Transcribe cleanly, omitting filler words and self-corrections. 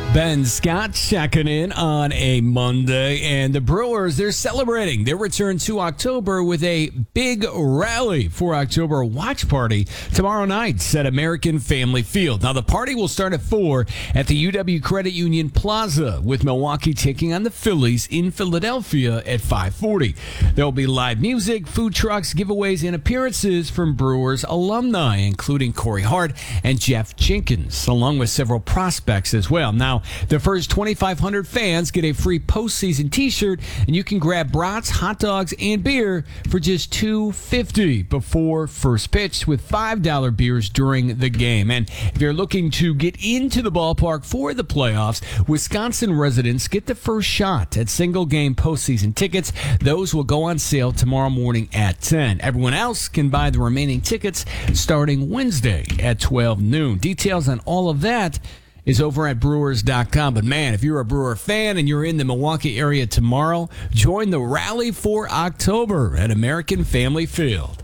Ben Scott checking in on a Monday, and the Brewers, they're celebrating their return to October with a big rally for October watch party tomorrow night at American Family Field. Now, the party will start at 4 at the UW Credit Union Plaza, with Milwaukee taking on the Phillies in Philadelphia at 5:40. There will be live music, food trucks, giveaways, and appearances from Brewers alumni, including Corey Hart and Jeff Jenkins, along with several prospects as well. Now, the first 2,500 fans get a free postseason t-shirt, and you can grab brats, hot dogs, and beer for just $2.50 before first pitch, with $5 beers during the game. And if you're looking to get into the ballpark for the playoffs, Wisconsin residents get the first shot at single-game postseason tickets. Those will go on sale tomorrow morning at 10. Everyone else can buy the remaining tickets starting Wednesday at 12 noon. Details on all of that is over at Brewers.com. But man, if you're a Brewer fan and you're in the Milwaukee area tomorrow, join the Rally for October at American Family Field.